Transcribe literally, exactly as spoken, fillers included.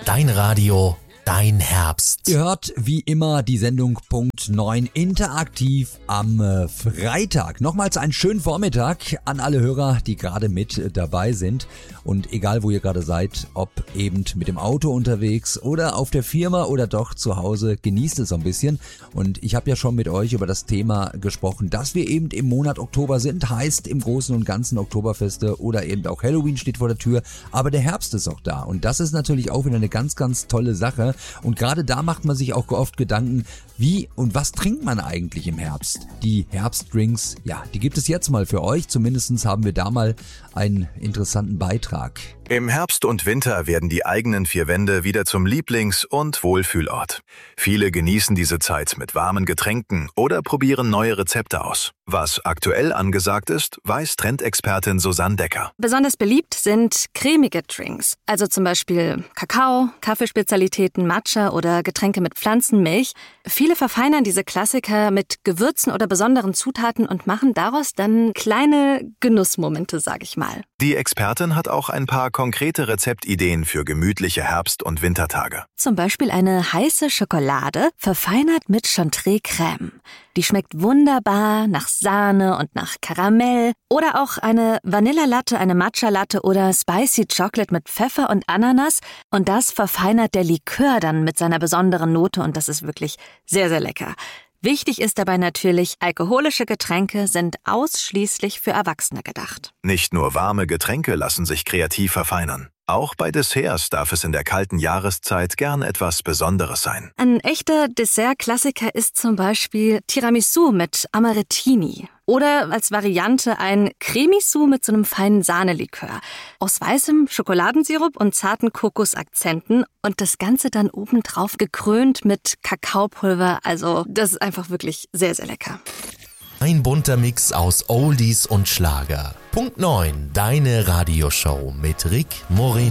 Dein Radio, dein Herbst. Ihr hört wie immer die Sendung Punkt neun interaktiv am äh, Freitag. Nochmals einen schönen Vormittag an alle Hörer, die gerade mit äh, dabei sind. Und egal wo ihr gerade seid, ob eben mit dem Auto unterwegs oder auf der Firma oder doch zu Hause, genießt es so ein bisschen. Und ich habe ja schon mit euch über das Thema gesprochen, dass wir eben im Monat Oktober sind. Heißt im Großen und Ganzen Oktoberfeste oder eben auch Halloween steht vor der Tür. Aber der Herbst ist auch da. Und das ist natürlich auch wieder eine ganz, ganz tolle Sache. Und gerade da macht man sich auch oft Gedanken, wie und was trinkt man eigentlich im Herbst? Die Herbstdrinks, ja, die gibt es jetzt mal für euch. Zumindest haben wir da mal einen interessanten Beitrag. Im Herbst und Winter werden die eigenen vier Wände wieder zum Lieblings- und Wohlfühlort. Viele genießen diese Zeit mit warmen Getränken oder probieren neue Rezepte aus. Was aktuell angesagt ist, weiß Trendexpertin Susanne Decker. Besonders beliebt sind cremige Drinks, also zum Beispiel Kakao, Kaffeespezialitäten, Matcha oder Getränke mit Pflanzenmilch. Viele verfeinern diese Klassiker mit Gewürzen oder besonderen Zutaten und machen daraus dann kleine Genussmomente, sag ich mal. Die Expertin hat auch ein paar konkrete Rezeptideen für gemütliche Herbst- und Wintertage. Zum Beispiel eine heiße Schokolade, verfeinert mit Chantilly-Creme. Die schmeckt wunderbar nach Sahne und nach Karamell. Oder auch eine Vanillalatte, eine Matcha-Latte oder Spicy Chocolate mit Pfeffer und Ananas. Und das verfeinert der Likör dann mit seiner besonderen Note und das ist wirklich sehr, sehr lecker. Wichtig ist dabei natürlich, alkoholische Getränke sind ausschließlich für Erwachsene gedacht. Nicht nur warme Getränke lassen sich kreativ verfeinern. Auch bei Desserts darf es in der kalten Jahreszeit gern etwas Besonderes sein. Ein echter Dessert-Klassiker ist zum Beispiel Tiramisu mit Amarettini. Oder als Variante ein Cremisou mit so einem feinen Sahnelikör. Aus weißem Schokoladensirup und zarten Kokosakzenten. Und das Ganze dann obendrauf gekrönt mit Kakaopulver. Also das ist einfach wirklich sehr, sehr lecker. Ein bunter Mix aus Oldies und Schlager. Punkt neun, deine Radioshow mit Rick Moreno.